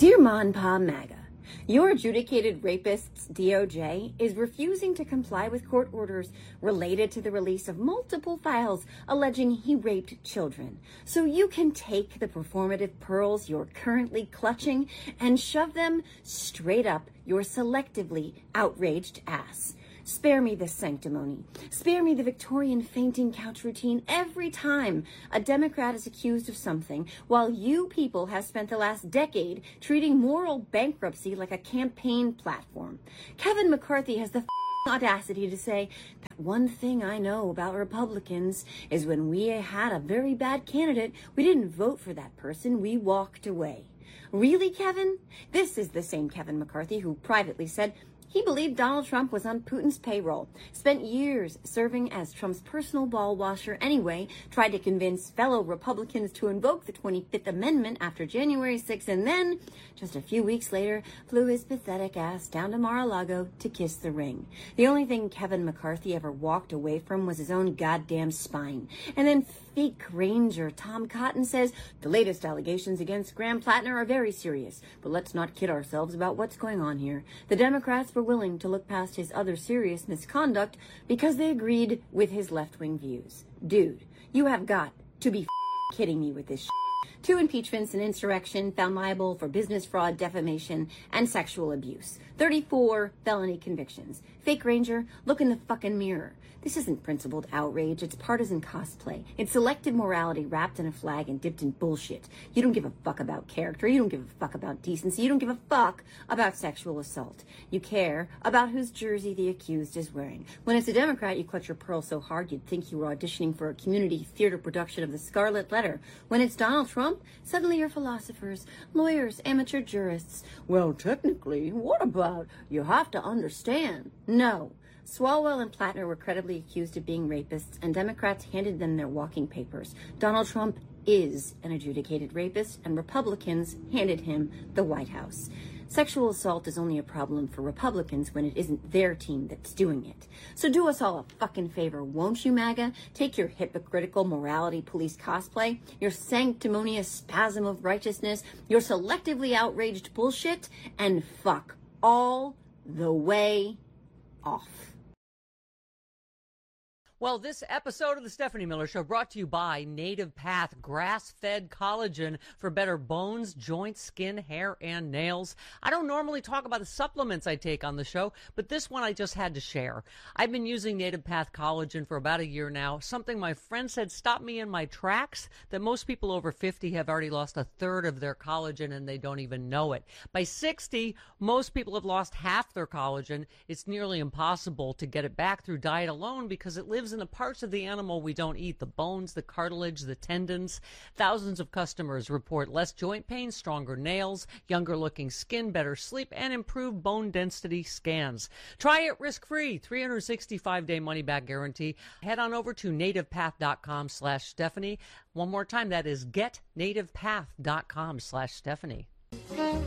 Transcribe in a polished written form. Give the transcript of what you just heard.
Dear Ma and Pa MAGA, your adjudicated rapist's DOJ is refusing to comply with court orders related to the release of multiple files alleging he raped children. So you can take the performative pearls you're currently clutching and shove them straight up your selectively outraged ass. Spare me the sanctimony. Spare me the Victorian fainting couch routine every time a Democrat is accused of something, while you people have spent the last decade treating moral bankruptcy like a campaign platform. Kevin McCarthy has the audacity to say that one thing I know about Republicans is when we had a very bad candidate, we didn't vote for that person, we walked away. Really, Kevin? This is the same Kevin McCarthy who privately said he believed Donald Trump was on Putin's payroll, spent years serving as Trump's personal ball washer anyway, tried to convince fellow Republicans to invoke the 25th Amendment after January 6th, and then, just a few weeks later, flew his pathetic ass down to Mar-a-Lago to kiss the ring. The only thing Kevin McCarthy ever walked away from was his own goddamn spine. And then fake Ranger Tom Cotton says, the latest allegations against Graham Plattner are very serious, but let's not kid ourselves about what's going on here. The Democrats were willing to look past his other serious misconduct because they agreed with his left-wing views. Dude, you have got to be kidding me with this shit. 2 impeachments, an insurrection, found liable for business fraud, defamation, and sexual abuse. 34 felony convictions. Fake Ranger, look in the fucking mirror. This isn't principled outrage, it's partisan cosplay. It's selective morality wrapped in a flag and dipped in bullshit. You don't give a fuck about character, you don't give a fuck about decency, you don't give a fuck about sexual assault. You care about whose jersey the accused is wearing. When it's a Democrat, you clutch your pearl so hard you'd think you were auditioning for a community theater production of The Scarlet Letter. When it's Donald Trump, suddenly you're philosophers, lawyers, amateur jurists. Well, technically, what about you have to understand? No. Swalwell and Plattner were credibly accused of being rapists, and Democrats handed them their walking papers. Donald Trump is an adjudicated rapist, and Republicans handed him the White House. Sexual assault is only a problem for Republicans when it isn't their team that's doing it. So do us all a fucking favor, won't you, MAGA? Take your hypocritical morality police cosplay, your sanctimonious spasm of righteousness, your selectively outraged bullshit, and fuck all the way off. Well, this episode of The Stephanie Miller Show brought to you by Native Path grass-fed collagen for better bones, joints, skin, hair, and nails. I don't normally talk about the supplements I take on the show, but this one I just had to share. I've been using Native Path collagen for about a year now, something my friend said stopped me in my tracks, that most people over 50 have already lost a third of their collagen and they don't even know it. By 60, most people have lost half their collagen. It's nearly impossible to get it back through diet alone because it lives in the parts of the animal we don't eat, the bones, the cartilage, the tendons. Thousands of customers report less joint pain, stronger nails, younger looking skin, better sleep, and improved bone density scans. Try it risk-free, 365-day money-back guarantee. Head on over to nativepath.com/Stephanie. One more time, that is getnativepath.com/Stephanie.